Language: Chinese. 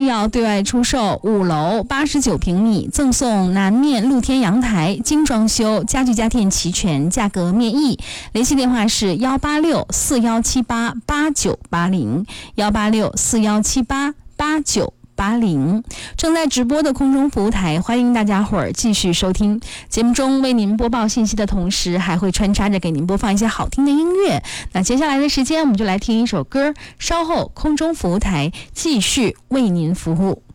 要对外出售5楼89平米，赠送南面露天阳台，精装修，家具家电齐全，价格面议。联系电话是18641788980，18641788980。正在直播的空中服务台，欢迎大家伙儿继续收听。节目中为您播报信息的同时，还会穿插着给您播放一些好听的音乐。那接下来的时间，我们就来听一首歌，稍后空中服务台继续为您服务。